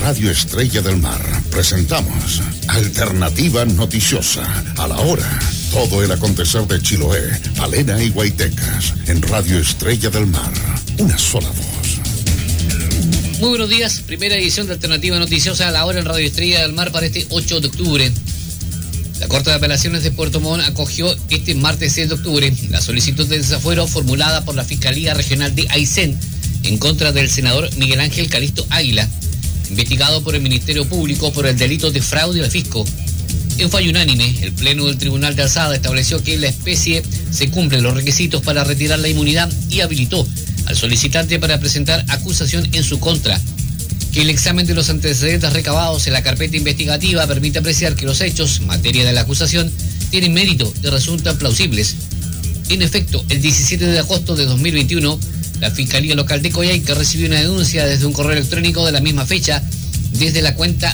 Radio Estrella del Mar presentamos Alternativa Noticiosa. A la hora, todo el acontecer de Chiloé, Palena y Guaytecas. En Radio Estrella del Mar, una sola voz. Muy buenos días, primera edición de Alternativa Noticiosa a la hora en Radio Estrella del Mar para este 8 de octubre. La Corte de Apelaciones de Puerto Montt acogió este martes 6 de octubre la solicitud de desafuero formulada por la Fiscalía Regional de Aysén en contra del senador Miguel Ángel Calisto Águila, investigado por el Ministerio Público por el delito de fraude al fisco. En fallo unánime, el Pleno del Tribunal de Alzada estableció que en la especie se cumplen los requisitos para retirar la inmunidad y habilitó al solicitante para presentar acusación en su contra. Que el examen de los antecedentes recabados en la carpeta investigativa permite apreciar que los hechos, materia de la acusación, tienen mérito y resultan plausibles. En efecto, el 17 de agosto de 2021, la Fiscalía Local de Coyhaique recibió una denuncia desde un correo electrónico de la misma fecha, desde la cuenta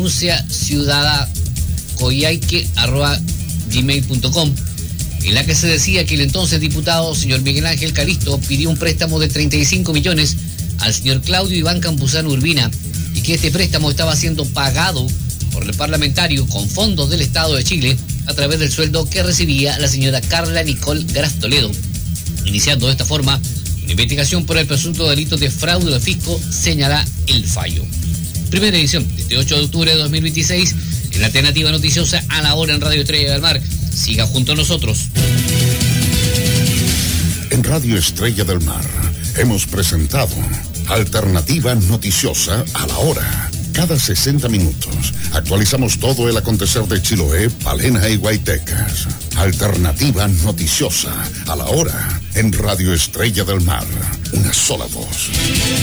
denunciaciudadacoyhaique@gmail.com, en la que se decía que el entonces diputado, señor Miguel Ángel Calisto, pidió un préstamo de 35 millones al señor Claudio Iván Campuzano Urbina y que este préstamo estaba siendo pagado por el parlamentario con fondos del Estado de Chile a través del sueldo que recibía la señora Carla Nicole Gras Toledo, iniciando de esta forma una investigación por el presunto delito de fraude al fisco, señala el fallo. Primera edición de este 8 de octubre de 2026 en la Alternativa Noticiosa a la hora en Radio Estrella del Mar. Siga junto a nosotros. En Radio Estrella del Mar hemos presentado Alternativa Noticiosa a la hora. Cada 60 minutos actualizamos todo el acontecer de Chiloé, Palena y Guaytecas. Alternativa Noticiosa a la hora en Radio Estrella del Mar. Una sola voz.